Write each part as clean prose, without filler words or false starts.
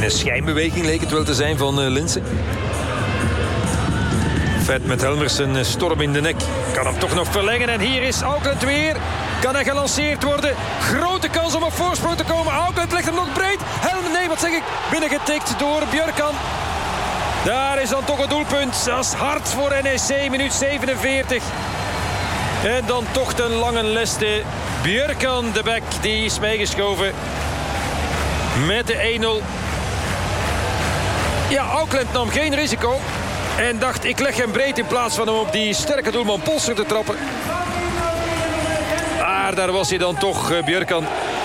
Een schijnbeweging leek het wel te zijn van Linssen. Vet met Helmers een storm in de nek. Kan hem toch nog verlengen. En hier is Auckland weer. Kan hij gelanceerd worden. Grote kans om op voorsprong te komen. Auckland legt hem nog breed. Nee, wat zeg ik? Binnengetikt door Björkan. Daar is dan toch het doelpunt. Dat is hard voor NEC. Minuut 47. En dan toch ten lange leste. Björkan, de bek, die is meegeschoven. Met de 1-0. Ja, Auckland nam geen risico. En dacht, ik leg hem breed in plaats van hem op die sterke doelman Polster te trappen. Maar daar was hij dan toch, Björkan.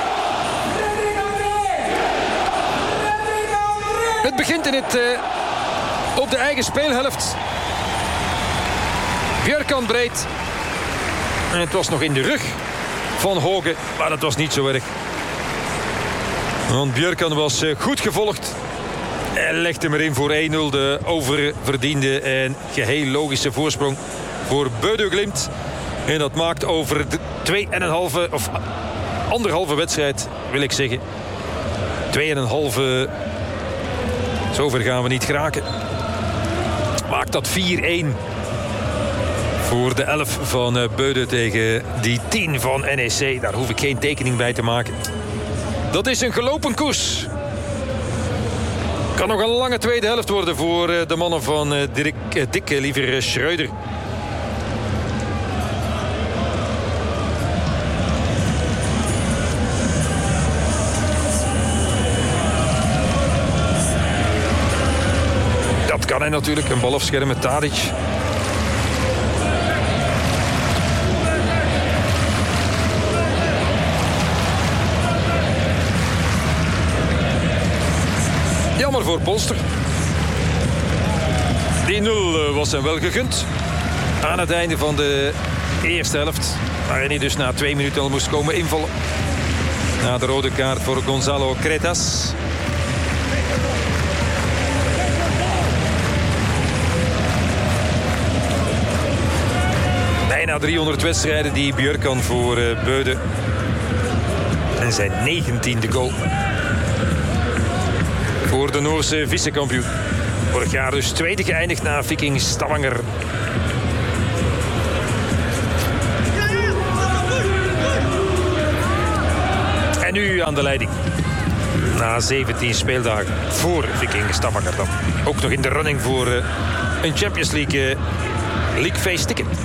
Het begint in het, op de eigen speelhelft. Björkan breed. En het was nog in de rug van Hoge. Maar dat was niet zo erg. Want Björkan was goed gevolgd. En legde hem erin voor 1-0. De oververdiende en geheel logische voorsprong voor Bodø Glimt. En dat maakt over de 2,5 of anderhalve wedstrijd, wil ik zeggen. 2,5. Zover gaan we niet geraken. Maakt dat 4-1. Voor de 11 van Bodø tegen die 10 van NEC. Daar hoef ik geen tekening bij te maken. Dat is een gelopen koers. Kan nog een lange tweede helft worden voor de mannen van Dick liever Schreuder. Dat kan hij natuurlijk, een bal afschermen, Tadic. Jammer voor Polster. Die 0 was hem wel gegund. Aan het einde van de eerste helft. Waarin hij dus na 2 minuten al moest komen invallen. Na de rode kaart voor Gonzalo Cretas. Bijna 300 wedstrijden die Björkan voor Bodø. En zijn 19e goal. Voor de Noorse vicekampioen. Vorig jaar dus tweede geëindigd na Viking Stavanger. En nu aan de leiding. Na 17 speeldagen voor Viking Stavanger dan. Ook nog in de running voor een Champions League League face ticket.